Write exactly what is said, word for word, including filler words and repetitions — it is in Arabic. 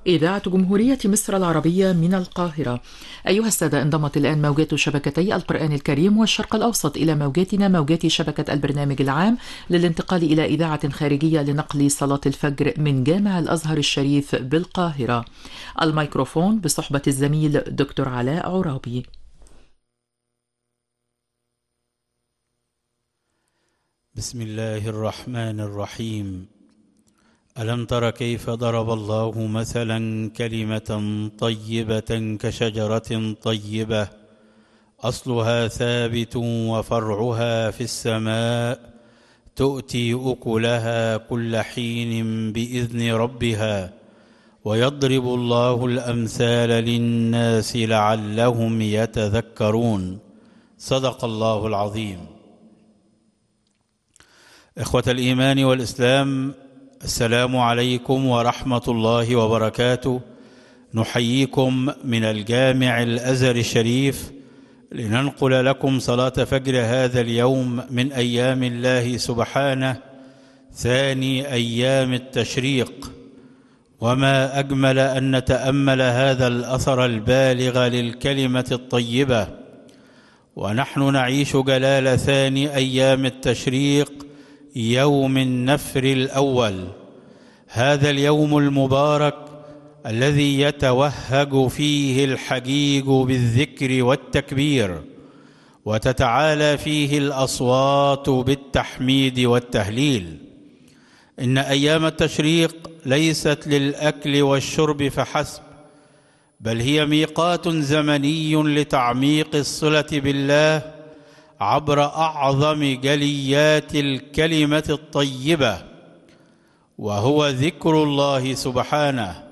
إذاعة جمهورية مصر العربية من القاهرة. أيها السادة، انضمت الآن موجات شبكتي القرآن الكريم والشرق الأوسط إلى موجاتنا موجات شبكة البرنامج العام للانتقال إلى إذاعة خارجية لنقل صلاة الفجر من جامع الأزهر الشريف بالقاهرة. الميكروفون بصحبة الزميل دكتور علاء عرابي. بسم الله الرحمن الرحيم. ألم تر كيف ضرب الله مثلا كلمة طيبة كشجرة طيبة أصلها ثابت وفرعها في السماء تؤتي أكلها كل حين بإذن ربها ويضرب الله الأمثال للناس لعلهم يتذكرون. صدق الله العظيم. إخوة الإيمان والإسلام، السلام عليكم ورحمة الله وبركاته. نحييكم من الجامع الأزهر الشريف لننقل لكم صلاة فجر هذا اليوم من أيام الله سبحانه، ثاني أيام التشريق. وما أجمل أن نتأمل هذا الأثر البالغ للكلمة الطيبة ونحن نعيش جلال ثاني أيام التشريق، يوم النفر الأول، هذا اليوم المبارك الذي يتوهج فيه الحجيج بالذكر والتكبير وتتعالى فيه الأصوات بالتحميد والتهليل. إن أيام التشريق ليست للأكل والشرب فحسب، بل هي ميقات زمني لتعميق الصلة بالله عبر أعظم جليات الكلمة الطيبة، وهو ذكر الله سبحانه.